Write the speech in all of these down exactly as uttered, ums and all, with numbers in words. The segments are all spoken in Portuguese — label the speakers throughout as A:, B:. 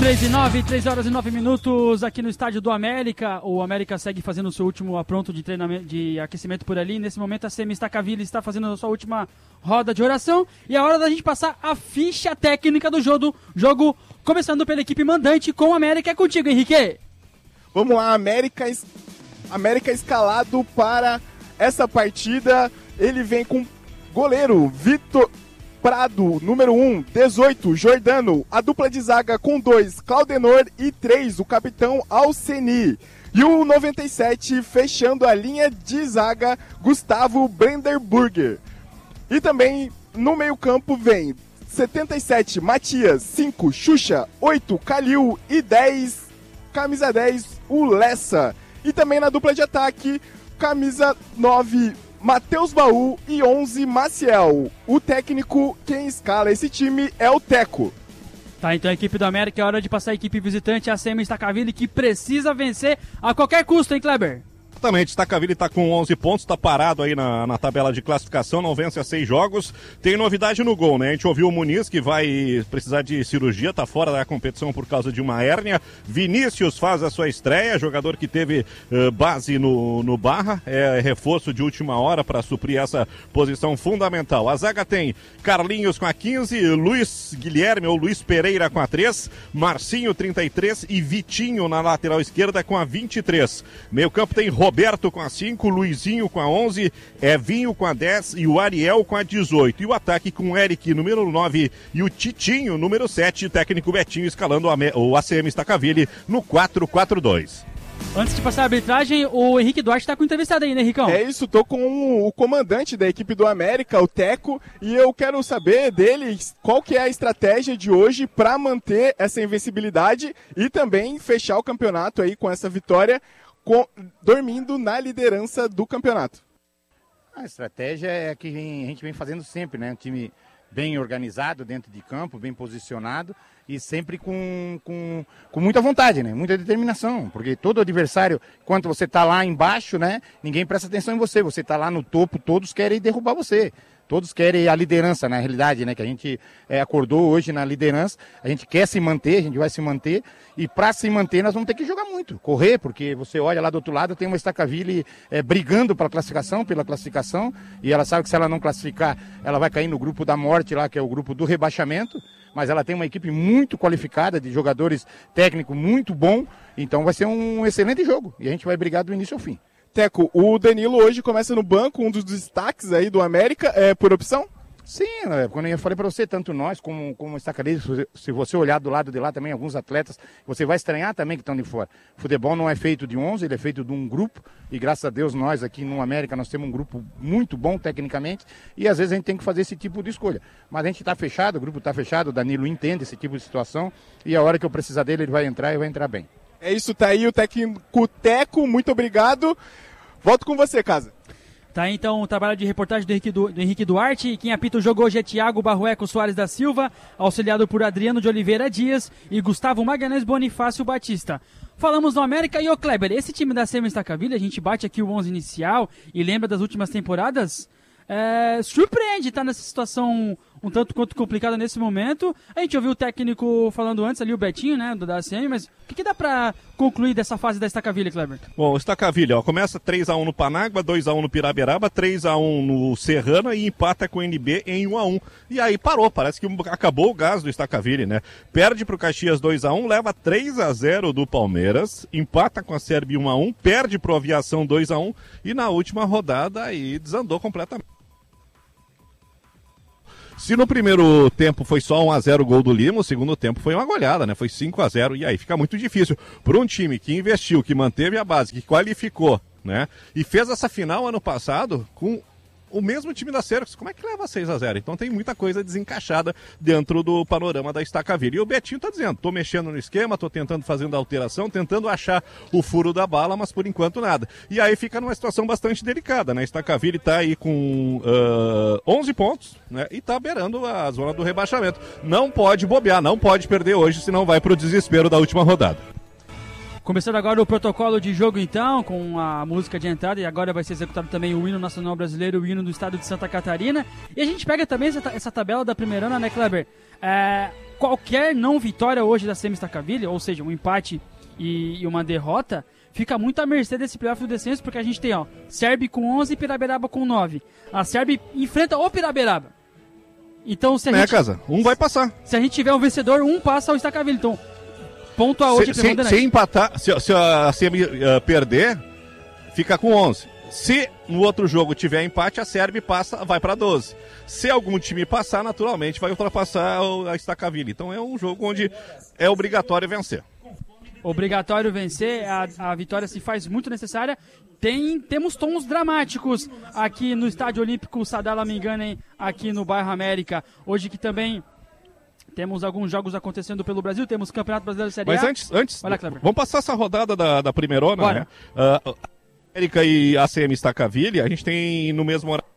A: três e nove, três horas e nove minutos aqui no estádio do América. O América segue fazendo o seu último apronto de treinamento, de aquecimento por ali. Nesse momento a C M Stacaville está fazendo a sua última roda de oração. E é hora da gente passar a ficha técnica do jogo, jogo começando pela equipe mandante com o América. É contigo, Henrique.
B: Vamos lá, América, América escalado para essa partida. Ele vem com goleiro Vitor Prado, número um, dezoito, Jordano. A dupla de zaga com dois, Claudenor, e três, o capitão Alceni. E o noventa e sete, fechando a linha de zaga, Gustavo Brenderburger. E também no meio campo vem setenta e sete, Matias, cinco, Xuxa, oito, Calil e dez, camisa dez, o Lessa. E também na dupla de ataque, camisa nove, Matheus Baú, e onze, Maciel. O técnico, quem escala esse time é o Teco.
A: Tá, então a equipe do América, é hora de passar a equipe visitante, a C M Stacaville, que precisa vencer a qualquer custo, hein, Kleber?
C: Exatamente, Stacaville está com onze pontos, está parado aí na, na tabela de classificação, não vence há seis jogos. Tem novidade no gol, né? A gente ouviu o Muniz, que vai precisar de cirurgia, está fora da competição por causa de uma hérnia. Vinícius faz a sua estreia, jogador que teve uh, base no, no Barra, é reforço de última hora para suprir essa posição fundamental. A zaga tem Carlinhos com a quinze, Luiz Guilherme ou Luiz Pereira com a três, Marcinho trinta e três e Vitinho na lateral esquerda com a vinte e três. Meio campo tem Roberto com a cinco, Luizinho com a onze, Evinho com a dez e o Ariel com a dezoito. E o ataque com o Eric, número nove, e o Titinho, número sete, técnico Betinho escalando o A C M Stacaville no quatro quatro dois.
A: Antes de passar a arbitragem, o Henrique Duarte tá com entrevistado aí, né, Henricão?
B: É isso, tô com o comandante da equipe do América, o Teco, e eu quero saber dele qual que é a estratégia de hoje para manter essa invencibilidade e também fechar o campeonato aí com essa vitória, com, dormindo na liderança do campeonato.
D: A estratégia é a que a gente vem fazendo sempre, né? Um time bem organizado dentro de campo, bem posicionado e sempre com, com, com muita vontade, né? Muita determinação, porque todo adversário, enquanto você está lá embaixo, né? Ninguém presta atenção em você, você está lá no topo, todos querem derrubar você. Todos querem a liderança, na realidade, né? Que a gente é, acordou hoje na liderança, a gente quer se manter, a gente vai se manter, e para se manter nós vamos ter que jogar muito, correr, porque você olha lá do outro lado, tem uma Stacaville é, brigando para a classificação, pela classificação, e ela sabe que se ela não classificar, ela vai cair no grupo da morte lá, que é o grupo do rebaixamento, mas ela tem uma equipe muito qualificada, de jogadores técnicos muito bom, então vai ser um excelente jogo, e a gente vai brigar do início ao fim.
B: Teco, o Danilo hoje começa no banco, um dos destaques aí do América, é por opção?
D: Sim, quando eu falei para você, tanto nós como, como o Stacaville, se você olhar do lado de lá também, alguns atletas, você vai estranhar também que estão de fora. Futebol não é feito de onze, ele é feito de um grupo, e graças a Deus nós aqui no América, nós temos um grupo muito bom tecnicamente, e às vezes a gente tem que fazer esse tipo de escolha. Mas a gente está fechado, o grupo está fechado, o Danilo entende esse tipo de situação, e a hora que eu precisar dele, ele vai entrar e vai entrar bem.
B: É isso, tá aí o técnico Teco, muito obrigado. Volto com você, Casa.
A: Tá, então, o trabalho de reportagem do Henrique, du... do Henrique Duarte. E quem apita o jogo hoje é Thiago Barrueco Soares da Silva, auxiliado por Adriano de Oliveira Dias e Gustavo Magalhães Bonifácio Batista. Falamos do América e o Kleber. Esse time da C M Stacaville, a gente bate aqui o onze inicial e lembra das últimas temporadas. É, surpreende estar nessa situação um tanto quanto complicada nesse momento. A gente ouviu o técnico falando antes ali, o Betinho, né, do da A C M, mas o que, que dá pra concluir dessa fase da Stacaville, Kleber?
C: Bom, o Stacaville, ó, começa três a um no Panágua, dois a um no Piraberaba, três a um no Serrana e empata com o N B em um a um. E aí parou, parece que acabou o gás do Stacaville, né? Perde pro Caxias dois a um, leva três a zero do Palmeiras, empata com a Sérvia um a um, perde pro Aviação dois a um e na última rodada aí desandou completamente. Se no primeiro tempo foi só um a zero o gol do Lima, o segundo tempo foi uma goleada, né? Foi cinco a zero e aí fica muito difícil para um time que investiu, que manteve a base, que qualificou, né? E fez essa final ano passado com o mesmo time da Cercos. Como é que leva seis a zero? Então tem muita coisa desencaixada dentro do panorama da Stacaville. E o Betinho tá dizendo, tô mexendo no esquema, tô tentando fazer a alteração, tentando achar o furo da bala, mas por enquanto nada. E aí fica numa situação bastante delicada, né? Stacaville tá aí com uh, onze pontos, né? E tá beirando a zona do rebaixamento. Não pode bobear, não pode perder hoje, senão vai pro desespero da última rodada.
A: Começando agora o protocolo de jogo, então, com a música de entrada, e agora vai ser executado também o hino nacional brasileiro, o hino do estado de Santa Catarina. E a gente pega também essa, essa tabela da primeirona, né, Kleber? É, qualquer não vitória hoje da C M Stacaville, ou seja, um empate e, e uma derrota, fica muito à mercê desse playoff do descenso, porque a gente tem, ó, Serb com onze e Piraberaba com nove. A Serb enfrenta o Piraberaba. Então, se a
C: É,
A: gente...
C: casa, um vai passar.
A: Se a gente tiver um vencedor, um passa ao Stacaville. Então, ponto a hoje
C: Se, se, se empatar, se, se a C M uh, perder, fica com onze. Se no outro jogo tiver empate, a Serb passa, vai para doze. Se algum time passar, naturalmente vai ultrapassar a Stacaville. Então é um jogo onde é obrigatório vencer.
A: Obrigatório vencer, a, a vitória se faz muito necessária. Tem, temos tons dramáticos aqui no Estádio Olímpico Sadala, me enganem, aqui no bairro América. Hoje que também temos alguns jogos acontecendo pelo Brasil, temos Campeonato Brasileiro Série A.
C: Mas antes, antes
A: Olha,
C: vamos passar essa rodada da, da primeirona,
A: Bora.
C: né? Uh, América e A C M Stacaville, a gente tem no mesmo horário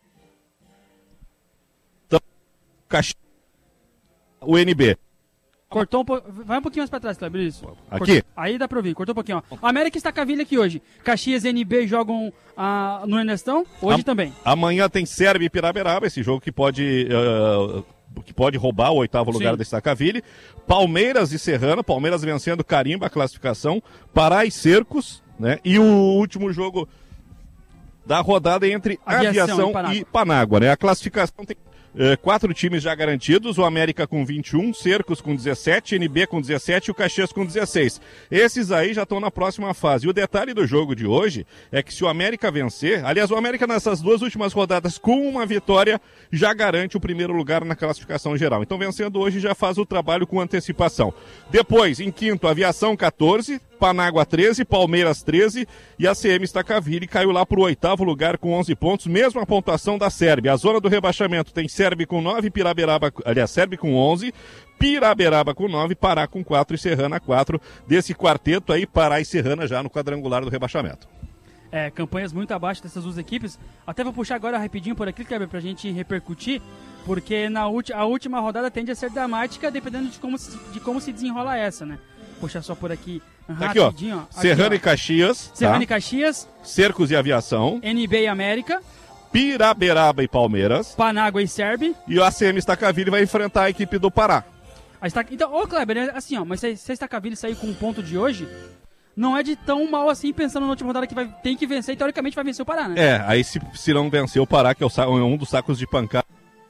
C: o N B.
A: Cortou um pouco. Vai um pouquinho mais pra trás, Kleber, isso.
C: Aqui?
A: Cortou. Aí dá pra ouvir, cortou um pouquinho, ó. América e Stacaville aqui hoje. Caxias e N B jogam ah, no Ernestão, hoje
C: Am-
A: também.
C: Amanhã tem Serb e Piraberaba, esse jogo que pode, uh, que pode roubar o oitavo lugar
A: Sim.
C: da Stacaville. Palmeiras e Serrano, Palmeiras vencendo, carimba a classificação. Pará e Cercos, né? E o último jogo da rodada entre
A: Aviação
C: Aviação,
A: e Panágua.
C: e Panágua, né? A classificação tem eh, quatro times já garantidos, o América com vinte e um, Cercos com dezessete, N B com dezessete e o Caxias com dezesseis. Esses aí já estão na próxima fase. E o detalhe do jogo de hoje é que se o América vencer, aliás, o América nessas duas últimas rodadas com uma vitória já garante o primeiro lugar na classificação geral. Então vencendo hoje já faz o trabalho com antecipação. Depois, em quinto, Aviação catorze, Panágua treze, Palmeiras treze e a C M Stacaville caiu lá para o oitavo lugar com onze pontos, mesma pontuação da Sérvia. A zona do rebaixamento tem Sérvia com nove, Piraberaba, aliás, Sérvia com onze, Piraberaba com nove, Pará com quatro e Serrana quatro. Desse quarteto aí, Pará e Serrana já no quadrangular do rebaixamento.
A: É, campanhas muito abaixo dessas duas equipes. Até vou puxar agora rapidinho por aqui, Kleber, pra gente repercutir, porque na ulti- a última rodada tende a ser dramática, dependendo de como se, de como se desenrola essa, né? Puxar só por aqui
C: Aqui, ó,
A: rapidinho. ó.
C: Serrana
A: Aqui, ó.
C: e Caxias,
A: Serrana
C: tá?
A: e Caxias,
C: Cercos e Aviação,
A: N B e América,
C: Piraberaba e Palmeiras,
A: Panágua e Serb.
C: e o A C M Stacaville vai enfrentar a equipe do Pará.
A: A Stac... Então, ô Kleber, é assim, ó, mas se, se a Stacaville sair com um ponto de hoje, não é de tão mal assim, pensando na última rodada que vai, tem que vencer e teoricamente vai vencer o Pará, né?
C: É, aí se, se não vencer o Pará, que é o sa- um dos sacos de pancada,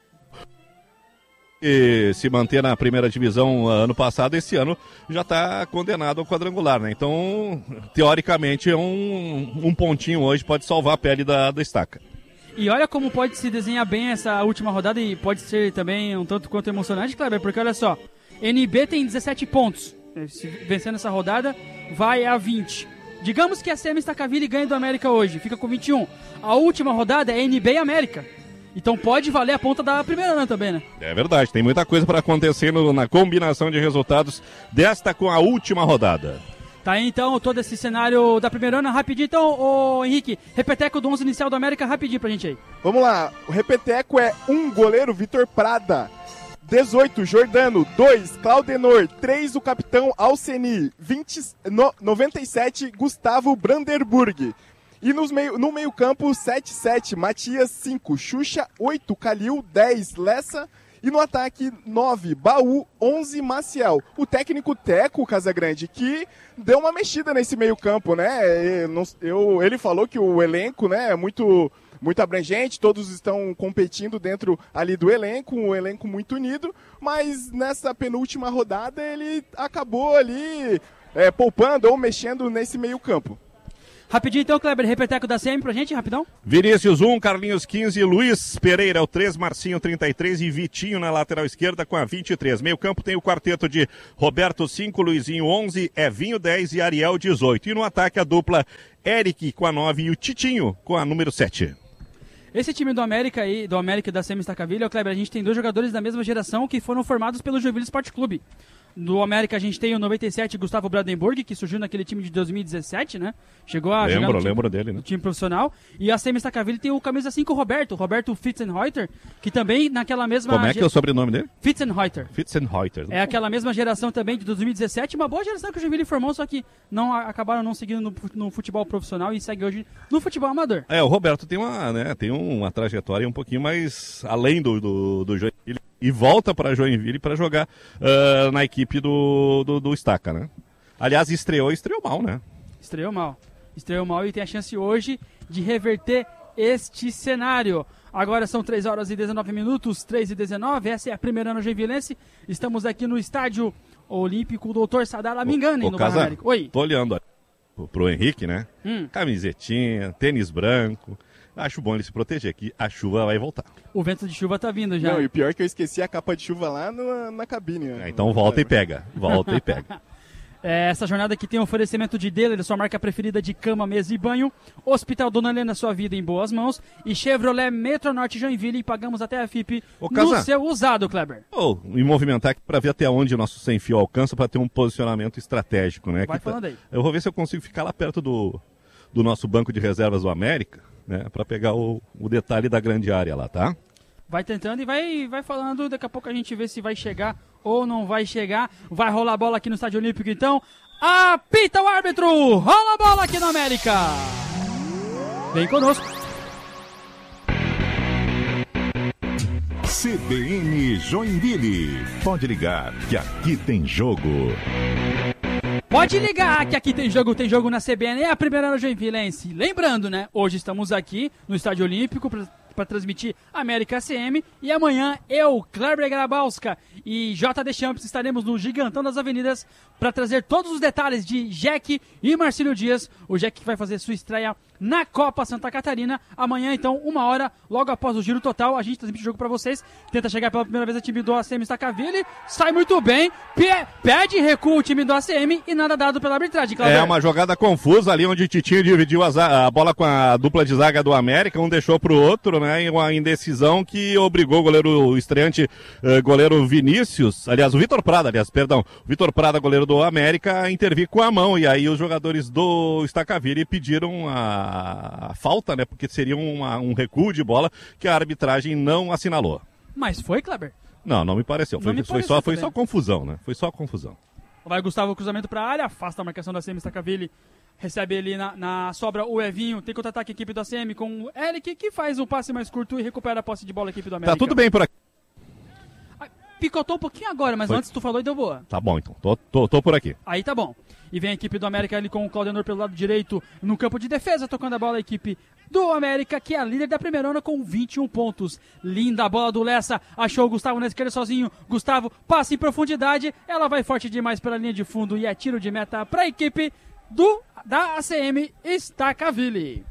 C: e se manter na primeira divisão uh, ano passado, esse ano já está condenado ao quadrangular, né? Então, teoricamente, é um, um pontinho hoje pode salvar a pele da, da estaca.
A: E olha como pode se desenhar bem essa última rodada e pode ser também um tanto quanto emocionante, Kleber, porque olha só, N B tem dezessete pontos, se vencendo essa rodada, vai a vinte. Digamos que a C M Stacaville ganha do América hoje, fica com vinte e um. A última rodada é N B e América. Então pode valer a ponta da primeira ano também, né?
C: É verdade, tem muita coisa para acontecer no, na combinação de resultados desta com a última rodada.
A: Tá aí então todo esse cenário da primeira ano, rapidinho. Então, ô Henrique, repeteco do onze inicial do América, rapidinho pra gente aí.
B: Vamos lá, o repeteco é um goleiro, Vitor Prada. dezoito, Jordano. dois, Claudenor. três, o capitão Alceni. vinte, no, noventa e sete, Gustavo Brandenburg. E nos meio, no meio campo, sete sete, Matias. cinco, Xuxa. oito, Calil. dez, Lessa. E no ataque, nove, Baú. onze, Maciel. O técnico Teco Casagrande, que deu uma mexida nesse meio campo, né? Eu, eu, ele falou que o elenco, né, é muito... muito abrangente, todos estão competindo dentro ali do elenco, um elenco muito unido, mas nessa penúltima rodada ele acabou ali é, poupando ou mexendo nesse meio campo.
A: Rapidinho então, Kleber, repeteco da C M pra gente, rapidão.
C: Vinícius um, Carlinhos quinze, Luiz Pereira o três, Marcinho trinta e três e Vitinho na lateral esquerda com a vinte e três. Meio campo tem o quarteto de Roberto cinco, Luizinho onze, Evinho dez e Ariel dezoito. E no ataque a dupla Eric com a nove e o Titinho com a número sete.
A: Esse time do América aí, do América e da C M Stacaville, ó, Kleber, a gente tem dois jogadores da mesma geração que foram formados pelo Joinville Sport Clube. Do América a gente tem o noventa e sete Gustavo Brandenburg, que surgiu naquele time de dois mil e dezessete, né? Chegou a
C: Lembro,
A: jogar no time,
C: lembro dele, né?
A: no time profissional. E a C M Stacaville tem o camisa cinco Roberto, Roberto Fitzenreuter, que também naquela mesma...
C: Como é que é o sobrenome dele?
A: Fitzenreuter.
C: Fitzenreuter.
A: É aquela mesma geração também de dois mil e dezessete, uma boa geração que o Joinville formou, só que não acabaram não seguindo no, no futebol profissional e segue hoje no futebol amador.
C: É, o Roberto tem uma, né, tem uma trajetória um pouquinho mais além do, do, do Joinville. e volta para Joinville para jogar uh, na equipe do, do, do Estaca, né? Aliás, estreou, estreou mal, né?
A: Estreou mal. Estreou mal e tem a chance hoje de reverter este cenário. Agora são três horas e dezenove minutos, três e dezenove, essa é a primeira ano joinvilense. Estamos aqui no estádio Olímpico doutor Sadala, me enganem, no Barra América. Oi.
C: Tô olhando pro Henrique, né?
A: Hum.
C: Camisetinha, tênis branco. Acho bom ele se proteger aqui, a chuva vai voltar.
A: O vento de chuva tá vindo já.
B: Não, e o pior é que eu esqueci a capa de chuva lá no, na cabine. Né?
C: É, então volta e pega, volta e pega.
A: É, essa jornada aqui tem um oferecimento de Deller, sua marca preferida de cama, mesa e banho. Hospital Dona Helena, sua vida em boas mãos. E Chevrolet Metronorte Joinville, e pagamos até a F I P
C: Ô,
A: no
C: Kazan.
A: seu usado, Kleber.
C: Oh, e movimentar aqui para ver até onde o nosso sem fio alcança para ter um posicionamento estratégico, né?
A: Vai
C: Aqui
A: falando
C: tá...
A: aí.
C: Eu vou ver se eu consigo ficar lá perto do, do nosso banco de reservas do América, né? Para pegar o, o detalhe da grande área lá, tá?
A: Vai tentando e vai, vai falando, daqui a pouco a gente vê se vai chegar ou não vai chegar. Vai rolar a bola aqui no Estádio Olímpico, então. Apita o árbitro! Rola a bola aqui no América! Vem conosco.
E: C B N Joinville. Pode ligar que aqui tem jogo.
A: Pode ligar que aqui tem jogo, tem jogo na C B N, é a primeira ano joinvilense. Lembrando, né, hoje estamos aqui no Estádio Olímpico para transmitir América C M e amanhã eu, Kleber Grabowska e J D Champs estaremos no Gigantão das Avenidas para trazer todos os detalhes de Jack e Marcílio Dias, o Jack que vai fazer sua estreia na Copa Santa Catarina. Amanhã, então, uma hora, logo após o giro total, a gente transmite o jogo para vocês. Tenta chegar pela primeira vez a time do A C M Stacaville, sai muito bem, pe- pede recuo o time do A C M e nada dado pela arbitragem, Kleber.
C: É uma jogada confusa ali, onde o Titinho dividiu a, za- a bola com a dupla de zaga do América, um deixou pro outro, né, e uma indecisão que obrigou o goleiro o estreante, uh, goleiro Vinícius, aliás, o Vitor Prada, aliás, perdão, o Vitor Prada, goleiro do América, a intervir com a mão, e aí os jogadores do Stacaville pediram a, a falta, né, porque seria uma, um recuo de bola que a arbitragem não assinalou.
A: Mas foi, Kleber?
C: Não, não me pareceu, foi,
A: Não me
C: foi,
A: pareceu
C: só, foi
A: também.
C: só confusão, né, foi só confusão.
A: Vai Gustavo, cruzamento para a área, afasta a marcação da A C M Stacaville, recebe ali na, na sobra o Evinho, tem contra-ataque a equipe do A C M com o Eric, que faz o passe mais curto e recupera a posse de bola a equipe do América.
C: Tá tudo bem por aqui.
A: Picotou um pouquinho agora, mas
C: Foi.
A: antes tu falou e deu boa.
C: Tá bom, então, tô, tô, tô por aqui.
A: Aí tá bom. E vem a equipe do América ali com o Claudenor pelo lado direito no campo de defesa, tocando a bola a equipe do América, que é a líder da primeira onda com vinte e um pontos. Linda a bola do Lessa, achou o Gustavo na esquerda sozinho. Gustavo passa em profundidade, ela vai forte demais pela linha de fundo e é tiro de meta para a equipe do, da A C M Stacaville.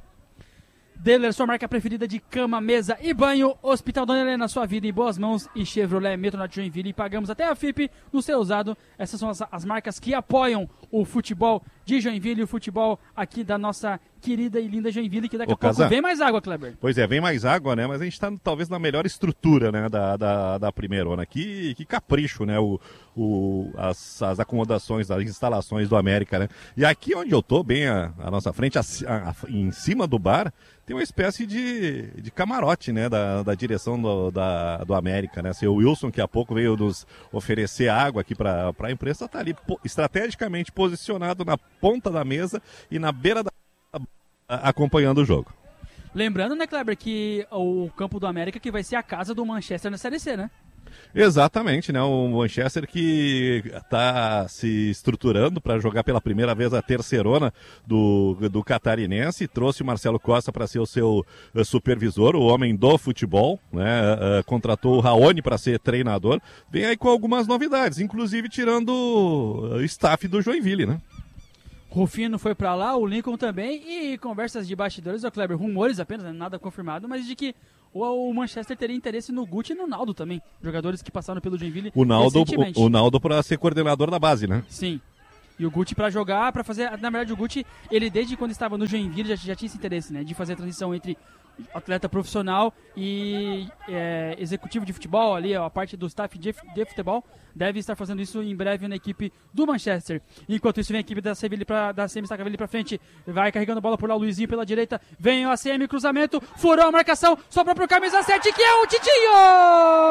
A: Deller, sua marca preferida de cama, mesa e banho. Hospital Dona Helena, sua vida em boas mãos. E Chevrolet Metronorte Joinville, e pagamos até a F I P no seu usado. Essas são as, as marcas que apoiam o futebol de Joinville, o futebol aqui da nossa querida e linda Joinville, que daqui
C: Ô,
A: a pouco
C: Kazan.
A: vem mais água, Kleber.
C: Pois é, vem mais água, né? Mas a gente tá talvez na melhor estrutura, né? Da, da, da primeira onda. Que, que capricho, né? O, o, as, as acomodações, as instalações do América, né? E aqui onde eu tô, bem à, à nossa frente, a, a, em cima do bar, tem uma espécie de, de camarote, né? Da, da direção do, da, do América, né? Seu Wilson, que há pouco veio nos oferecer água aqui para a imprensa, tá ali po, estrategicamente posicionado na ponta da mesa e na beira da acompanhando o jogo.
A: Lembrando, né, Kleber, que o campo do América que vai ser a casa do Manchester na Série C, né?
C: Exatamente, né? O Manchester que está se estruturando para jogar pela primeira vez a terceirona do, do catarinense, trouxe o Marcelo Costa para ser o seu uh, supervisor, o homem do futebol, né? Uh, uh, contratou o Raoni para ser treinador, vem aí com algumas novidades, inclusive tirando o staff do Joinville, né?
A: Rufino foi pra lá, o Lincoln também, e conversas de bastidores, ó, Kleber, rumores apenas, nada confirmado, mas de que o, o Manchester teria interesse no Guti e no Naldo também, jogadores que passaram pelo Joinville
C: o Naldo,
A: recentemente.
C: o, o Naldo para ser coordenador da base, né?
A: Sim. E o Guti pra jogar, pra fazer... Na verdade, o Guti, ele desde quando estava no Joinville já, já tinha esse interesse, né? De fazer a transição entre atleta profissional e é, executivo de futebol ali, ó, a parte do staff de, de futebol, deve estar fazendo isso em breve na equipe do Manchester. Enquanto isso, vem a equipe da Sevilla pra, da A C M Stacaville pra frente, vai carregando a bola por lá, o Luizinho pela direita, vem o A C M, cruzamento, furou a marcação, sobrou pro camisa sete, que é o Titinho!